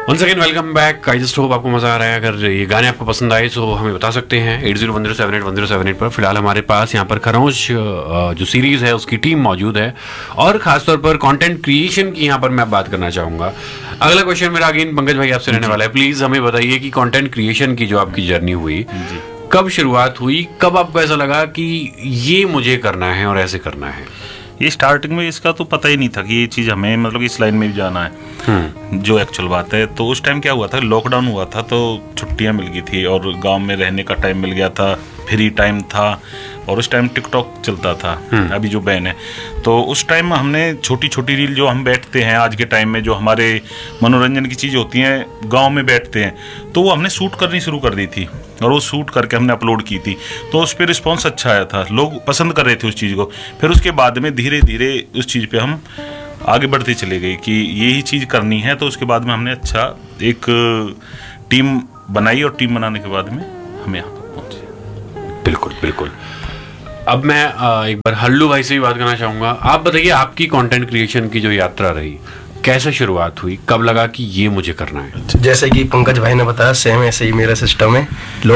Once again welcome back. I just hope आपको मजा आ रहा है। अगर ये गाने आपको पसंद आए तो हमें बता सकते हैं 8010781078 पर। फिलहाल हमारे पास यहाँ पर खरोंच जो सीरीज है उसकी टीम मौजूद है और खासतौर पर कंटेंट क्रिएशन की यहाँ पर मैं बात करना चाहूँगा। अगला क्वेश्चन मेरा अगेन पंकज भाई आपसे रहने वाला है। प्लीज हमें बताइए कि कंटेंट क्रिएशन की जो आपकी जर्नी हुई, कब शुरुआत हुई, कब आपको ऐसा लगा कि ये मुझे करना है और ऐसे करना है? ये स्टार्टिंग में इसका तो पता ही नहीं था कि ये चीज़ हमें मतलब इस लाइन में भी जाना है, जो एक्चुअल बात है। तो उस टाइम क्या हुआ था, लॉकडाउन हुआ था तो छुट्टियां मिल गई थी और गांव में रहने का टाइम मिल गया था, फ्री टाइम था और उस टाइम टिकटॉक चलता था, अभी जो बैन है। तो उस टाइम हमने छोटी छोटी रील जो हम बैठते हैं आज के टाइम में, जो हमारे मनोरंजन की चीज़ होती हैं गांव में बैठते हैं, तो वो हमने शूट करनी शुरू कर दी थी और वो शूट करके हमने अपलोड की थी। तो उस पर रिस्पॉन्स अच्छा आया था, लोग पसंद कर रहे थे उस चीज़ को। फिर उसके बाद में धीरे धीरे उस चीज़ पे हम आगे बढ़ते चले गए कि यही चीज़ करनी है। तो उसके बाद में हमने अच्छा एक टीम बनाई और टीम बनाने के बाद में हम यहाँ तक पहुँचे। बिल्कुल बिल्कुल। अब मैं एक बार हल्लू भाई से भी बात करना चाहूँगा। आप बताइए आपकी कंटेंट क्रिएशन की जो यात्रा रही, कैसे शुरुआत हुई, कब लगा कि ये मुझे करना है? जैसे कि पंकज भाई ने बताया सेम ऐसे ही मेरा सिस्टम है।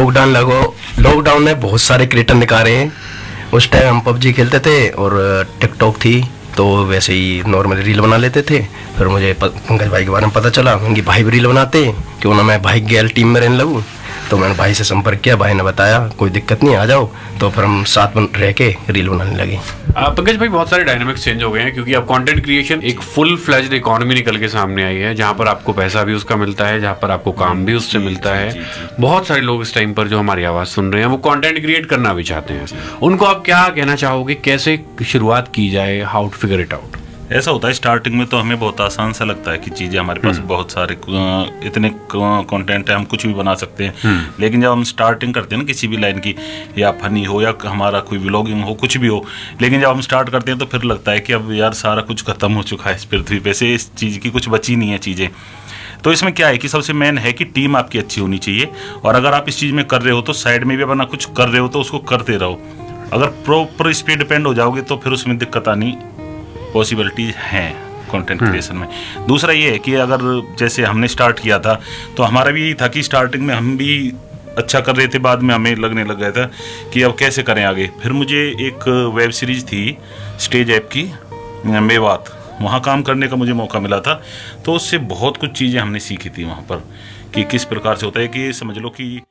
लॉकडाउन में बहुत सारे क्रिएटर निकाले हैं। उस टाइम हम पबजी खेलते थे और टिकटॉक थी, तो वैसे ही नॉर्मली रील बना लेते थे। फिर मुझे पंकज भाई के बारे में पता चला कि भाई भी रील बनाते, क्यों ना मैं भाई गैल टीम में रहने लगूँ। तो मैंने भाई से संपर्क किया, भाई ने बताया कोई दिक्कत नहीं, आ जाओ। तो फिर हम साथ में रह के रील बनाने लगे। पंकज भाई बहुत सारे डायनामिक्स चेंज हो गए हैं क्योंकि अब कंटेंट क्रिएशन एक फुल फ्लेज्ड इकोनॉमी निकल के सामने आई है, जहां पर आपको पैसा भी उसका मिलता है, जहां पर आपको काम भी उससे मिलता है। बहुत सारे लोग इस टाइम पर जो हमारी आवाज सुन रहे हैं वो कंटेंट क्रिएट करना भी चाहते हैं। उनको आप क्या कहना चाहोगे, कैसे शुरुआत की जाए, how to figure it out? ऐसा होता है स्टार्टिंग में तो हमें बहुत आसान सा लगता है कि चीज़ें हमारे पास बहुत सारे इतने कंटेंट है, हम कुछ भी बना सकते हैं। लेकिन जब हम स्टार्टिंग करते हैं ना किसी भी लाइन की, या फनी हो या हमारा कोई व्लॉगिंग हो, कुछ भी हो, लेकिन जब हम स्टार्ट करते हैं तो फिर लगता है कि अब यार सारा कुछ खत्म हो चुका है इस पृथ्वी पे से, इस चीज़ की कुछ बची नहीं है चीज़ें। तो इसमें क्या है कि सबसे मेन है कि टीम आपकी अच्छी होनी चाहिए। और अगर आप इस चीज़ में कर रहे हो तो साइड में भी अपना कुछ कर रहे हो तो उसको करते रहो। अगर प्रॉपर इस पर डिपेंड हो जाओगे तो फिर उसमें दिक्कत आनी पॉसिबिलिटीज हैं कंटेंट क्रिएशन में। दूसरा ये है कि अगर जैसे हमने स्टार्ट किया था तो हमारा भी यही था कि स्टार्टिंग में हम भी अच्छा कर रहे थे, बाद में हमें लगने लग गया था कि अब कैसे करें आगे। फिर मुझे एक वेब सीरीज थी स्टेज ऐप की, मेवात, वहाँ काम करने का मुझे मौका मिला था। तो उससे बहुत कुछ चीज़ें हमने सीखी थी वहाँ पर कि किस प्रकार से होता है कि समझ लो कि